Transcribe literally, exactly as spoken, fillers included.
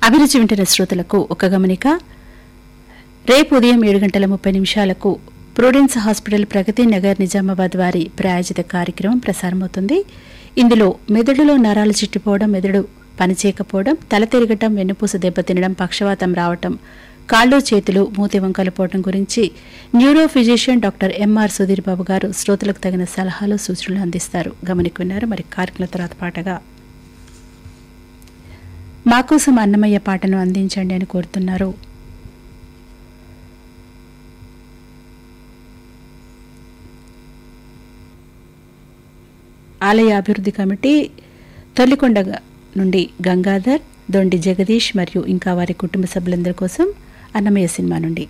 అభిరుచి వింటున్న శ్రోతలకు ఒక గమనిక. రేపు ఉదయం ఏడు గంటల ముప్పై నిమిషాలకు ప్రుడెన్స్ హాస్పిటల్ ప్రగతి నగర్ నిజామాబాద్ వారి ప్రాయోజిత కార్యక్రమం ప్రసారమవుతుంది. ఇందులో మెదడులో నరాలు చిట్టిపోవడం, మెదడు పనిచేయకపోవడం, తల తిరగటం, వెన్నుపూస దెబ్బతినడం, పక్షవాతం రావటం, కాళ్ళు చేతులు మూతి వంకలు పోవడం గురించి neuro physician doctor MR Sudheer Babu గారు శ్రోతలకు తగిన సలహాలు సూచనలు అందిస్తారు. గమనికున్నారు. మరి కార్యక్రమం తర్వాత పాటగా మాకోసం అన్నమయ్య పాటను అందించండి అని కోరుతున్నారు. ఆలయ అభివృద్ధి కమిటీ తొల్లికొండ నుండి గంగాధర్, దొండి జగదీష్ మరియు ఇంకా వారి కుటుంబ సభ్యులందరి కోసం అన్నమయ్య సినిమా నుండి